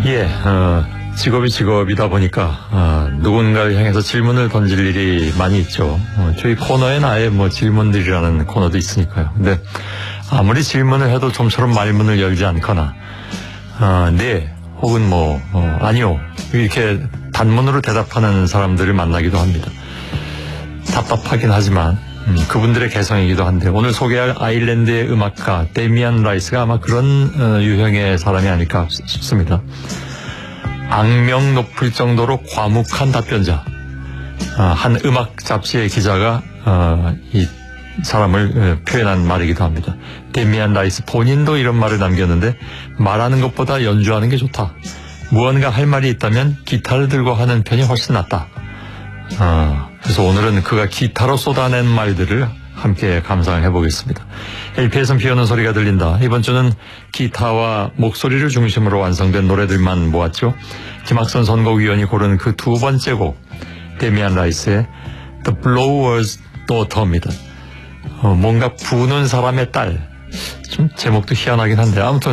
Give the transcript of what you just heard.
직업이 직업이다 보니까 누군가를 향해서 질문을 던질 일이 많이 있죠. 저희 코너에는 아예 질문들이라는 코너도 있으니까요. 근데 아무리 질문을 해도 좀처럼 말문을 열지 않거나 네 혹은 아니요 이렇게 단문으로 대답하는 사람들을 만나기도 합니다. 답답하긴 하지만 그분들의 개성이기도 한데, 오늘 소개할 아일랜드의 음악가 데미안 라이스가 아마 그런 유형의 사람이 아닐까 싶습니다. 악명 높을 정도로 과묵한 답변자. 한 음악 잡지의 기자가 이 사람을 표현한 말이기도 합니다. 데미안 라이스 본인도 이런 말을 남겼는데, 말하는 것보다 연주하는 게 좋다. 무언가 할 말이 있다면 기타를 들고 하는 편이 훨씬 낫다. 그래서 오늘은 그가 기타로 쏟아낸 말들을 함께 감상을 해보겠습니다. LP에선 비 오는 소리가 들린다. 이번 주는 기타와 목소리를 중심으로 완성된 노래들만 모았죠. 김학선 선곡위원이 고른 그 두 번째 곡, 데미안 라이스의 The Blower's Daughter입니다. 뭔가 부는 사람의 딸. 좀 제목도 희한하긴 한데, 아무튼